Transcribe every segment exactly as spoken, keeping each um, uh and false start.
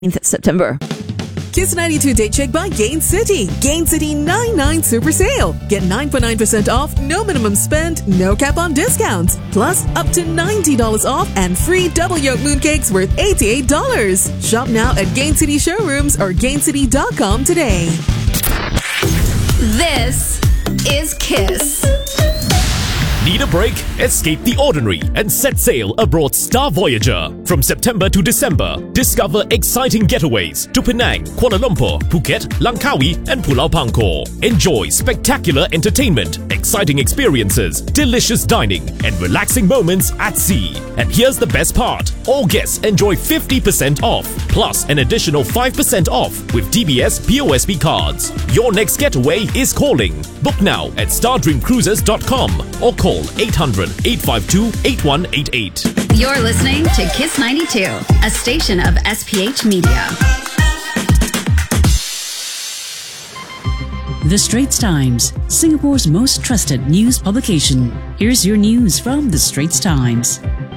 September. Kiss ninety-two Date Check by Gain City. Gain City ninety-nine Super Sale. Get nine point nine percent off, no minimum spend, no cap on discounts. Plus, up to ninety dollars off and free double yolk mooncakes worth eighty-eight dollars. Shop now at Gain City showrooms or gain city dot com today. This is Kiss. Need a break? Escape the ordinary and set sail aboard Star Voyager. From September to December, discover exciting getaways to Penang, Kuala Lumpur, Phuket, Langkawi and Pulau Pangkor. Enjoy spectacular entertainment, exciting experiences, delicious dining and relaxing moments at sea. And here's the best part. All guests enjoy fifty percent off, plus an additional five percent off with D B S P O S B cards. Your next getaway is calling. Book now at star dream cruises dot com or call eight hundred, eight five two, eight one eight eight. You're listening to Kiss ninety-two, a station of S P H Media. The Straits Times, Singapore's most trusted news publication. Here's your news from The Straits Times.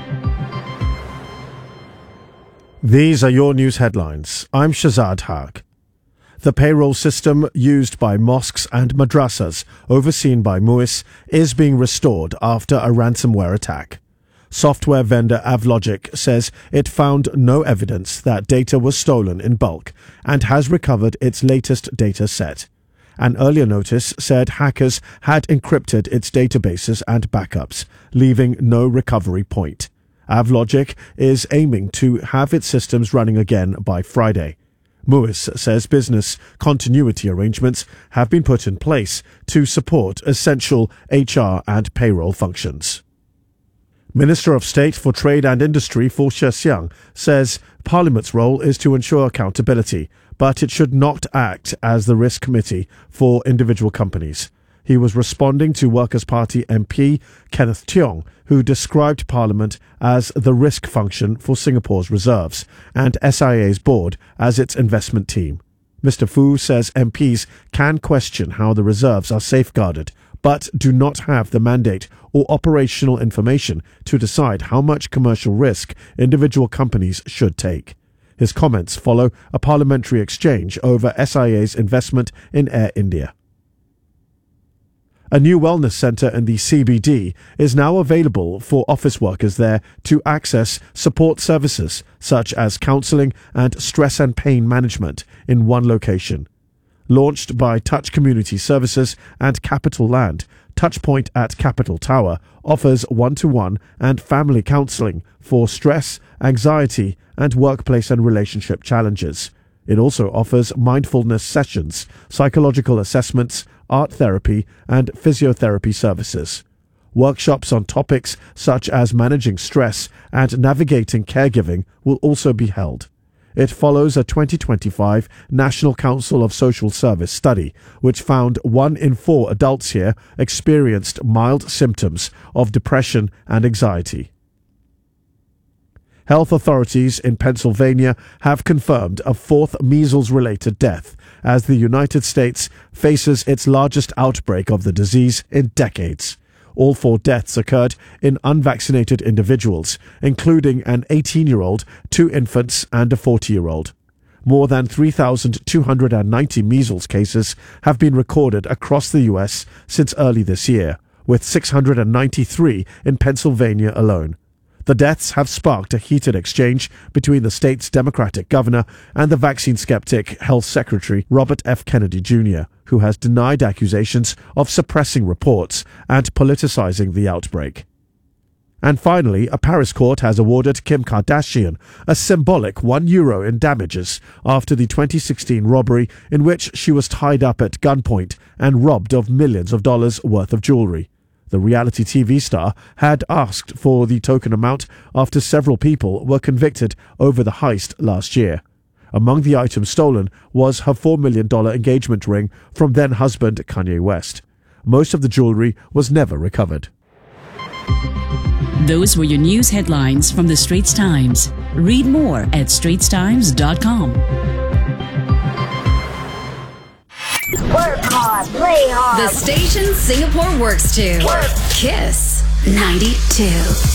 These are your news headlines. I'm Shazad Haq. The payroll system used by mosques and madrasas, overseen by MUIS, is being restored after a ransomware attack. Software vendor Avlogic says it found no evidence that data was stolen in bulk and has recovered its latest data set. An earlier notice said hackers had encrypted its databases and backups, leaving no recovery point. Avlogic is aiming to have its systems running again by Friday. MUIS says business continuity arrangements have been put in place to support essential H R and payroll functions. Minister of State for Trade and Industry Foo Zhe Xiang says Parliament's role is to ensure accountability, but it should not act as the risk committee for individual companies. He was responding to Workers' Party M P Kenneth Tiong, who described Parliament as the risk function for Singapore's reserves and S I A's board as its investment team. Mister Fu says M Ps can question how the reserves are safeguarded, but do not have the mandate or operational information to decide how much commercial risk individual companies should take. His comments follow a parliamentary exchange over S I A's investment in Air India. A new wellness centre in the C B D is now available for office workers there to access support services such as counselling and stress and pain management in one location. Launched by Touch Community Services and Capital Land, Touchpoint at Capital Tower offers one-to-one and family counselling for stress, anxiety and workplace and relationship challenges. It also offers mindfulness sessions, psychological assessments, art therapy and physiotherapy services. Workshops on topics such as managing stress and navigating caregiving will also be held. It follows a twenty twenty-five National Council of Social Service study, which found one in four adults here experienced mild symptoms of depression and anxiety. Health authorities in Pennsylvania have confirmed a fourth measles-related death as the United States faces its largest outbreak of the disease in decades. All four deaths occurred in unvaccinated individuals, including an eighteen-year-old, two infants, and a forty-year-old. More than three thousand two hundred ninety measles cases have been recorded across the U S since early this year, with six hundred ninety-three in Pennsylvania alone. The deaths have sparked a heated exchange between the state's Democratic governor and the vaccine skeptic Health Secretary Robert F. Kennedy Junior, who has denied accusations of suppressing reports and politicizing the outbreak. And finally, a Paris court has awarded Kim Kardashian a symbolic one euro in damages after the twenty sixteen robbery in which she was tied up at gunpoint and robbed of millions of dollars worth of jewelry. The reality T V star had asked for the token amount after several people were convicted over the heist last year. Among the items stolen was her four million dollars engagement ring from then-husband Kanye West. Most of the jewelry was never recovered. Those were your news headlines from The Straits Times. Read more at straits times dot com. Work hard, play hard. The station Singapore works to. Work. Kiss ninety-two.